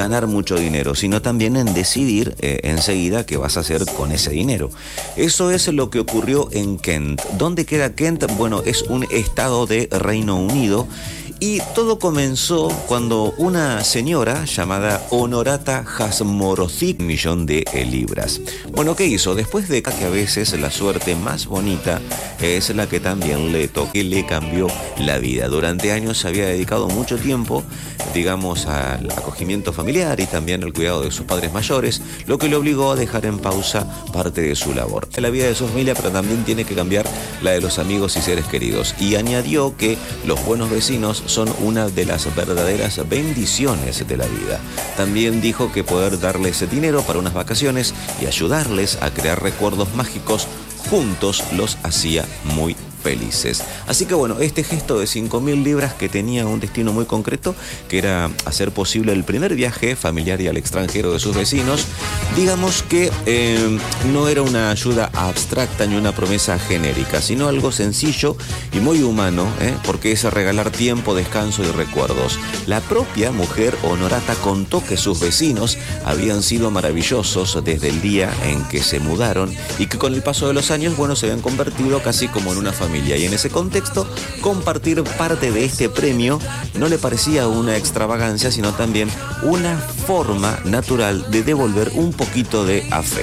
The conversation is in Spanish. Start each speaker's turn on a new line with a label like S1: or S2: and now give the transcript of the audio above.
S1: ganar mucho dinero, sino también en decidir enseguida qué vas a hacer con ese dinero. Eso es lo que ocurrió en Kent. ¿Dónde queda Kent? Bueno, es un estado de Reino Unido. Y todo comenzó cuando una señora llamada Honorata Hasmorothy, 1.000.000 de libras. Bueno, ¿qué hizo? Después de que a veces la suerte más bonita es la que también le cambió la vida. Durante años se había dedicado mucho tiempo, digamos, al acogimiento familiar y también al cuidado de sus padres mayores, lo que le obligó a dejar en pausa parte de su labor. La vida de su familia, pero también tiene que cambiar la de los amigos y seres queridos. Y añadió que los buenos vecinos son una de las verdaderas bendiciones de la vida. También dijo que poder darles dinero para unas vacaciones y ayudarles a crear recuerdos mágicos juntos los hacía muy felices. Así que bueno, este gesto de 5.000 libras que tenía un destino muy concreto, que era hacer posible el primer viaje familiar y al extranjero de sus vecinos, digamos que no era una ayuda abstracta ni una promesa genérica, sino algo sencillo y muy humano, porque es regalar tiempo, descanso y recuerdos. La propia mujer Honorata contó que sus vecinos habían sido maravillosos desde el día en que se mudaron y que con el paso de los años, bueno, se habían convertido casi como en una familia. Y en ese contexto, compartir parte de este premio no le parecía una extravagancia, sino también una forma natural de devolver un poquito de afecto.